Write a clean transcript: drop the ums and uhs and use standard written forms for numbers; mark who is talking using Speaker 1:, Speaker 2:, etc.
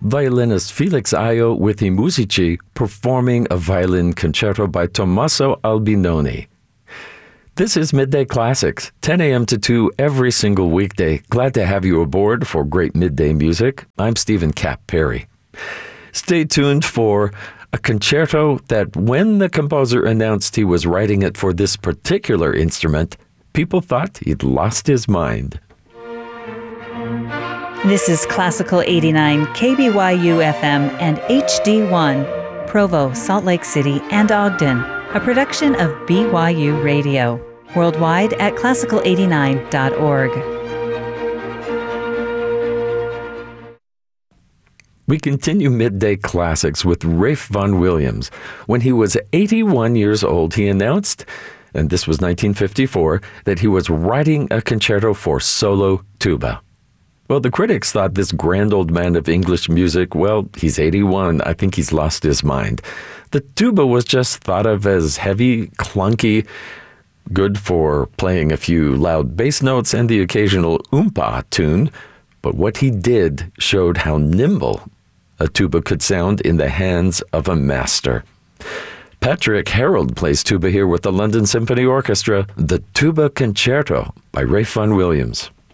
Speaker 1: violinist Felix Ayo with I Musici performing a violin concerto by Tommaso Albinoni. This is Midday Classics, 10 a.m. to 2 every single weekday. Glad to have you aboard for great midday music. I'm Stephen Cap Perry. Stay tuned for a concerto that when the composer announced he was writing it for this particular instrument, people thought he'd lost his mind.
Speaker 2: This is Classical 89, KBYU FM and HD1, Provo, Salt Lake City, and Ogden, a production of BYU Radio, worldwide at classical89.org.
Speaker 1: We continue Midday Classics with Ralph Vaughan Williams. When he was 81 years old, he announced, and this was 1954, that he was writing a concerto for solo tuba. Well, the critics thought this grand old man of English music, well, he's 81, I think he's lost his mind. The tuba was just thought of as heavy, clunky, good for playing a few loud bass notes and the occasional oompa tune, but what he did showed how nimble a tuba could sound in the hands of a master. Patrick Harold plays tuba here with the London Symphony Orchestra, the Tuba Concerto by Ralph Vaughan Williams.